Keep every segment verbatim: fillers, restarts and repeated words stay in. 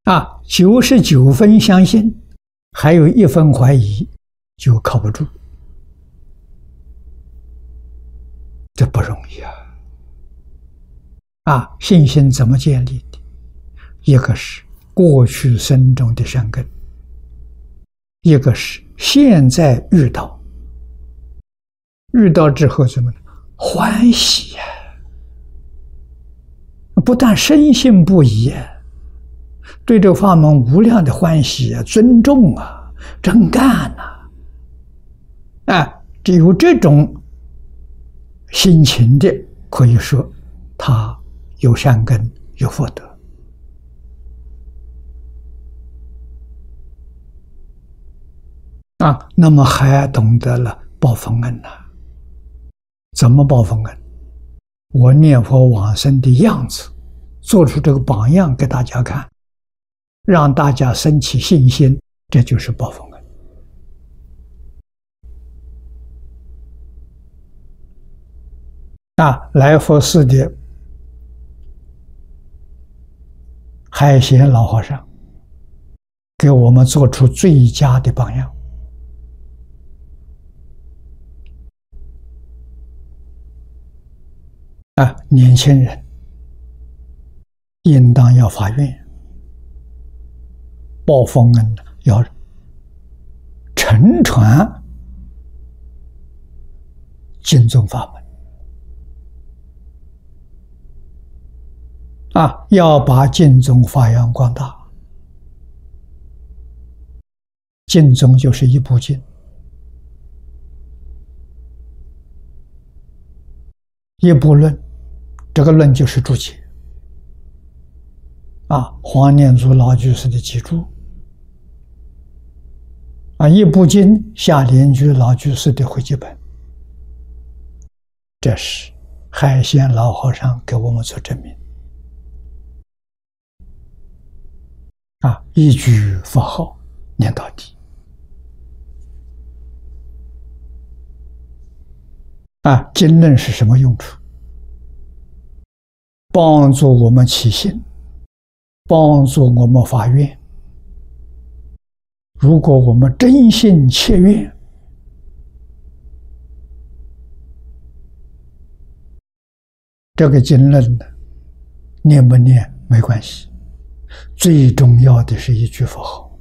啊，九十九分相信，还有一分怀疑，就靠不住。这不容易啊！啊，信心怎么建立的？一个是过去生中的善根，一个是现在遇到，遇到之后怎么呢？欢喜呀、啊！不但深信不疑啊，对这个法门无量的欢喜啊、尊重啊、真干呐！啊，只有这种心情的，可以说他有善根，有福德。啊，那么还懂得了报佛恩呐、啊？怎么报佛恩？我念佛往生的样子，做出这个榜样给大家看，让大家生起信心，这就是报佛恩。啊，来佛寺的海贤老和尚，给我们做出最佳的榜样。啊，年轻人应当要发愿，报佛恩，要承传经宗法门。啊，要把经宗发扬光大。经宗就是一部经，一部论，这个论就是注解。啊，黄念祖老居士的记注。啊，一部经下莲居老居士的汇集本。这是海贤老和尚给我们做证明。啊，一句佛号念到底。啊，经论是什么用处？帮助我们起心，帮助我们发愿。如果我们真心切愿，这个经论呢，念不念没关系，最重要的是一句佛号。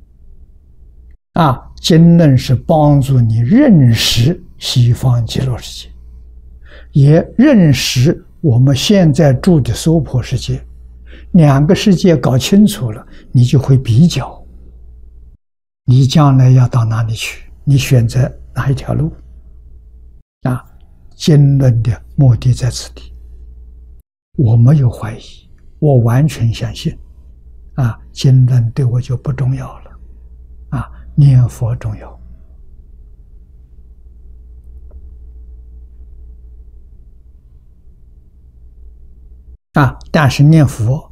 啊，经论是帮助你认识西方极乐世界，也认识我们现在住的娑婆世界。两个世界搞清楚了，你就会比较，你将来要到哪里去，你选择哪一条路。啊，经论的目的在此地，我没有怀疑，我完全相信。啊，经论对我就不重要了。啊，念佛重要。啊，但是念佛，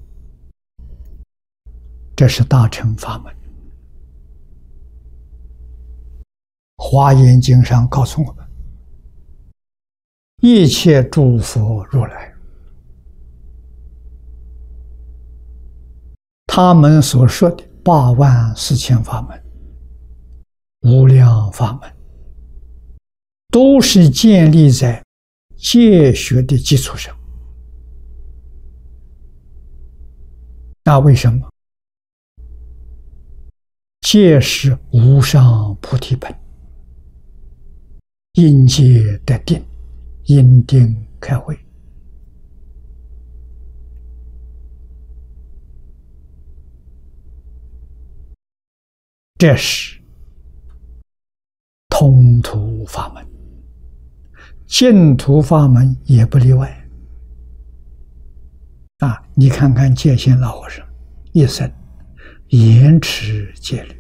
这是大乘法门。华严经上告诉我们，一切诸佛如来，他们所说的八万四千法门、无量法门，都是建立在戒学的基础上。那为什么？戒是无上菩提本，因戒得定，因定开慧。这是通途法门，净土法门也不例外。啊，你看看戒贤老和尚一生严持戒律。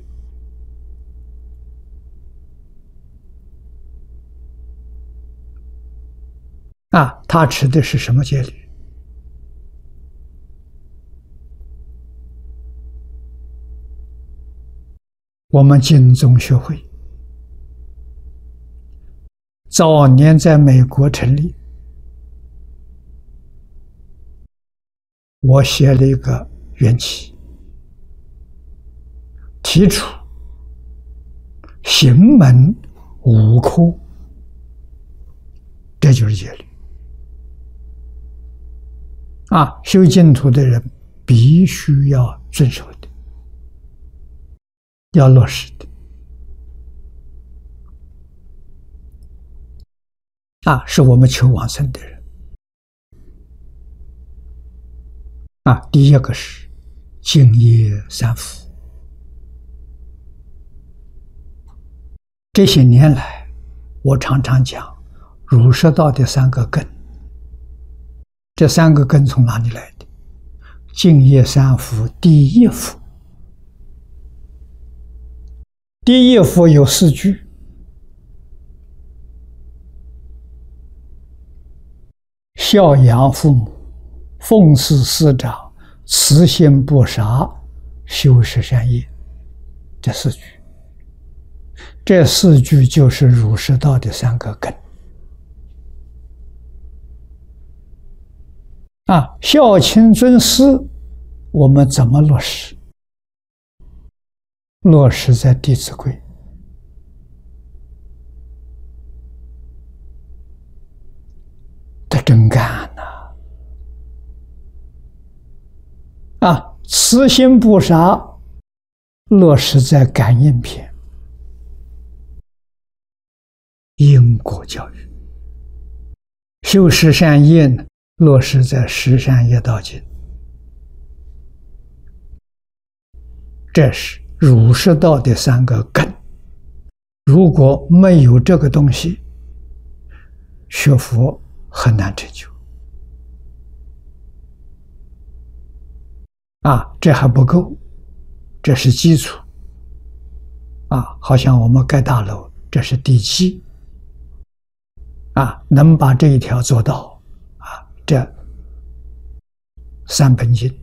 啊，他持的是什么戒律？我们经宗学会早年在美国成立，我写了一个缘起， 提出行门五科，这就是戒律啊！修净土的人必须要遵守的，要落实的啊！是我们求往生的人啊！第一个是净业三福。这些年来，我常常讲儒释道的三个根。这三个根从哪里来的？净业三福第一福，第一福有四句：孝养父母，奉事师长，慈心不杀，修十善业。这四句，这四句就是儒释道的三个根。啊，孝亲尊师，我们怎么落实？落实在《弟子规》。这真干呐！啊，慈心不杀，落实在《感应篇》。因果教育，修十善业呢，落实在《十善业道经》。这是儒释道的三个根。如果没有这个东西，学佛很难成就。啊，这还不够，这是基础。啊，好像我们盖大楼，这是地基。啊，能把这一条做到，啊，这三本经，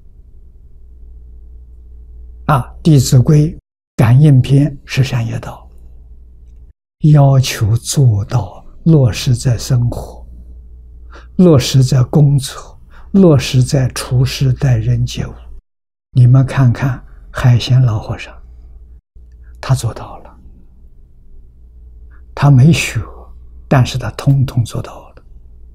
啊，《弟子规》《感应篇》《十善业道》，要求做到落实在生活，落实在工作，落实在处事待人接物。你们看看海贤老和尚，他做到了，他没学，但是他通通做到了。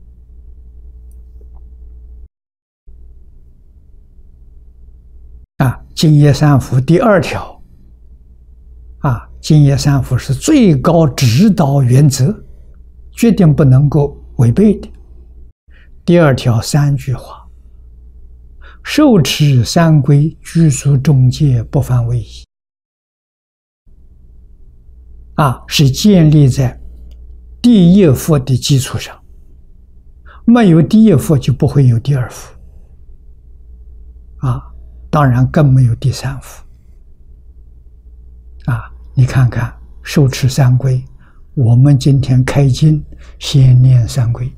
啊，净业三福第二条，啊，净业三福是最高指导原则，决定不能够违背的。第二条三句话：受持三规，具足众戒，不犯威仪。啊，是建立在第一福的基础上，没有第一福就不会有第二福，啊，当然更没有第三福。啊，你看看受持三规，我们今天开经先念三规。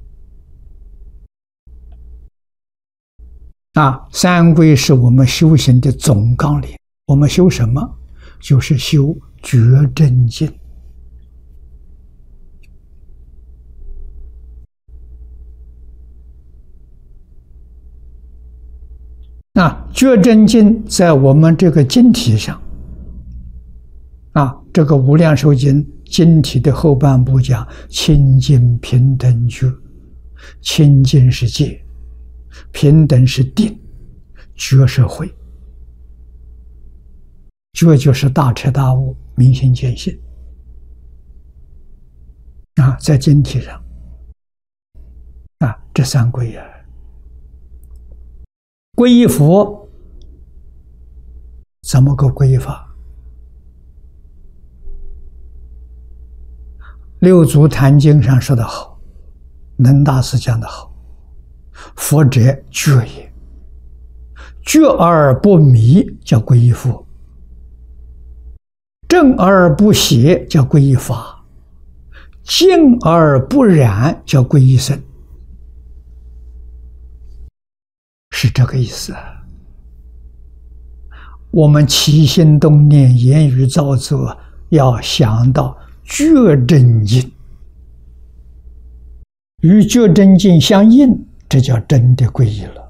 啊，三规是我们修行的总纲领。我们修什么？就是修觉真经。啊，觉真经在我们这个经体上，啊，这个无量寿经经体的后半部讲清净平等觉，清净是戒，平等是定，觉是慧。觉就是大彻大悟，明心见性。啊，在经体上，啊，这三规啊。皈依佛怎么个皈依法？六祖坛经上说得好，能大师讲得好，佛者觉也，觉而不迷叫皈依佛，正而不邪叫皈依法，净而不染叫皈依僧。是这个意思啊！我们起心动念、言语造作，要想到觉真经，与觉真经相应，这叫真的皈依了。